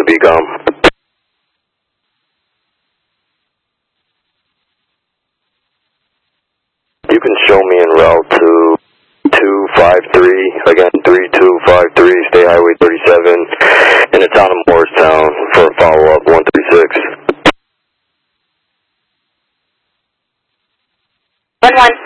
BCOM. You can show me en route to 253, again 3253, State Highway 37, in the town of Morristown for a follow-up 136. 1-1.